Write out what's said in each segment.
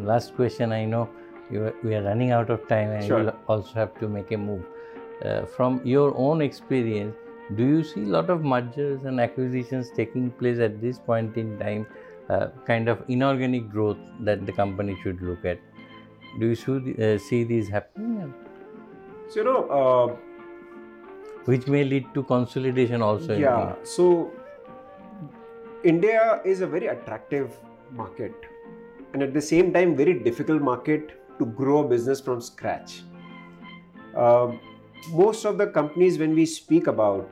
last question. I know we are running out of time, and Sure. you will also have to make a move. From your own experience, do you see a lot of mergers and acquisitions taking place at this point in time? Kind of inorganic growth that the company should look at. Do you see these happening? So, which may lead to consolidation also. yeah. So India is a very attractive market, and at the same time, very difficult market to grow a business from scratch. Most of the companies, when we speak about,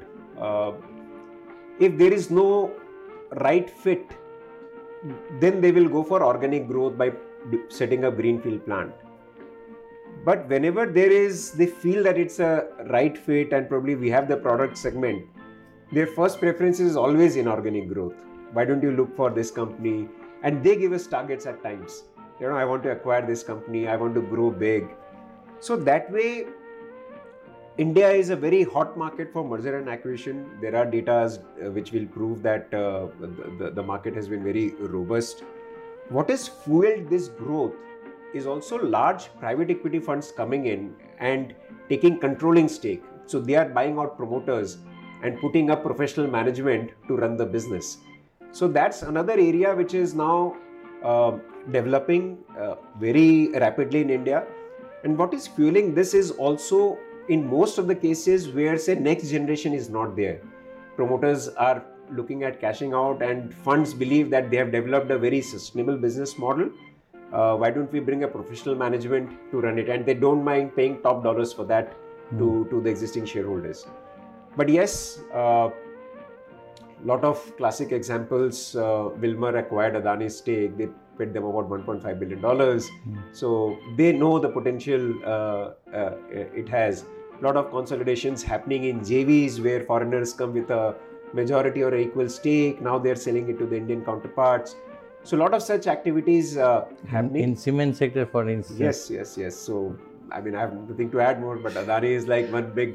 if there is no right fit, then they will go for organic growth by setting up greenfield plant. But whenever they feel that it's a right fit and probably we have the product segment, their first preference is always inorganic growth. Why don't you look for this company? And they give us targets at times. I want to acquire this company, I want to grow big. So that way, India is a very hot market for merger and acquisition. There are data which will prove that the market has been very robust. What has fueled this growth is also large private equity funds coming in and taking controlling stake. So they are buying out promoters and putting up professional management to run the business. So that's another area which is now developing very rapidly in India. And what is fueling this is also in most of the cases where, say, next generation is not there. Promoters are looking at cashing out and funds believe that they have developed a very sustainable business model. Why don't we bring a professional management to run it? And they don't mind paying top dollars for that to the existing shareholders. But yes, lot of classic examples. Wilmar acquired Adani's stake. They paid them about $1.5 billion. So they know the potential it has. A lot of consolidations happening in JVs where foreigners come with a majority or equal stake. Now they're selling it to the Indian counterparts. So a lot of such activities happening. In cement sector, for instance. Yes. So, I mean, I have nothing to add more, but Adani is like one big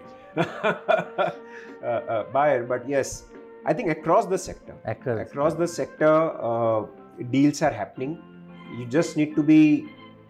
buyer. But yes, I think across the sector, deals are happening. You just need to be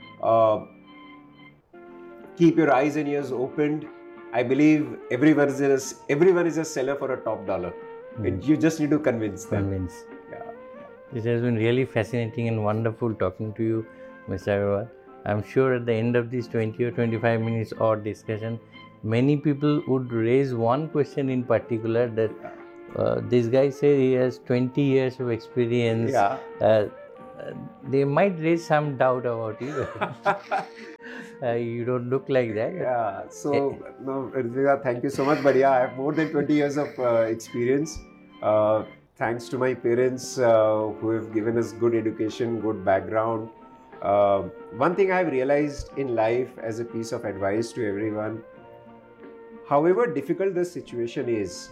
keep your eyes and ears opened. I believe everyone is a seller for a top dollar. And you just need to convince them. Yeah. This has been really fascinating and wonderful talking to you, Mr. Agarwal. I'm sure at the end of this 20 or 25 minutes odd discussion, many people would raise one question in particular that this guy says he has 20 years of experience. Yeah. They might raise some doubt about you. You don't look like that. Yeah. So, no, Rizvika, thank you so much. But yeah, I have more than 20 years of experience. Thanks to my parents who have given us good education, good background. One thing I have realized in life as a piece of advice to everyone, however difficult the situation is,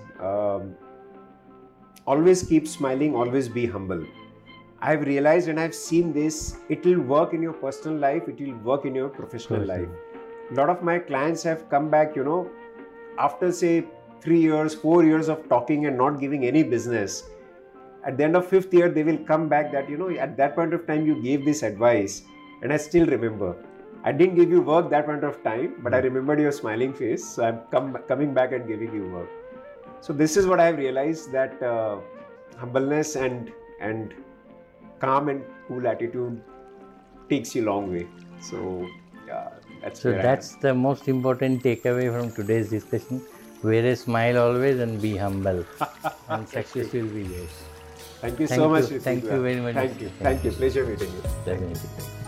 always keep smiling, always be humble. I have realized and I have seen this, it will work in your personal life, it will work in your professional life. A lot of my clients have come back, after say 3 years, 4 years of talking and not giving any business. At the end of 5th year, they will come back that, at that point of time, you gave this advice. And I still remember. I didn't give you work that point of time, but I remembered your smiling face. So I'm coming back and giving you work. So this is what I have realized, that humbleness and calm and cool attitude takes you a long way. So yeah, that's the most important takeaway from today's discussion. Wear a smile always and be humble. And success will be yours. Thank you so much. Thank you very much. Thank you. Pleasure meeting you. Definitely.